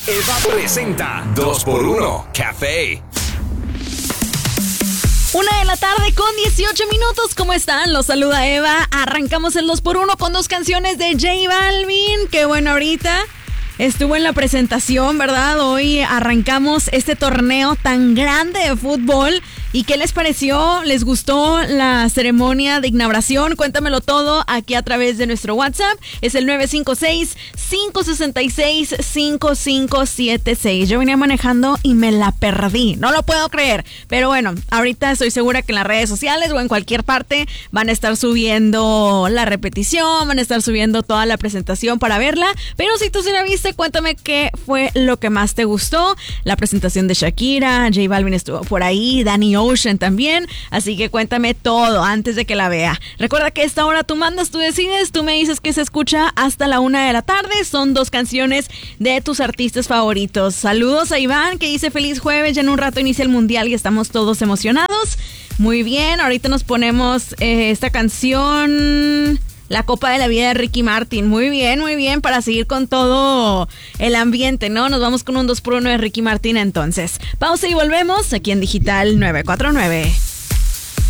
Eva presenta 2x1 Café. 1:00 con 18 minutos. ¿Cómo están? Los saluda Eva. Arrancamos el 2x1 con 2 canciones de J Balvin. Qué bueno, ahorita estuvo en la presentación, ¿verdad? Hoy arrancamos este torneo tan grande de fútbol. ¿Y qué les pareció? ¿Les gustó la ceremonia de inauguración? Cuéntamelo todo aquí a través de nuestro WhatsApp. Es el 956-566-5576. Yo venía manejando y me la perdí. No lo puedo creer. Pero bueno, ahorita estoy segura que en las redes sociales o en cualquier parte van a estar subiendo la repetición, van a estar subiendo toda la presentación para verla. Pero si tú sí la viste, cuéntame qué fue lo que más te gustó. La presentación de Shakira, J Balvin estuvo por ahí, Danny Ocean también, así que cuéntame todo antes de que la vea. Recuerda que a esta hora tú mandas, tú decides, tú me dices que se escucha hasta la 1:00. Son 2 canciones de tus artistas favoritos. Saludos a Iván, que dice feliz jueves, ya en un rato inicia el mundial y estamos todos emocionados. Muy bien, ahorita nos ponemos esta canción, La Copa de la Vida de Ricky Martin. Muy bien, para seguir con todo el ambiente, ¿no? Nos vamos con un 2x1 de Ricky Martin entonces. Pausa y volvemos aquí en Digital 949.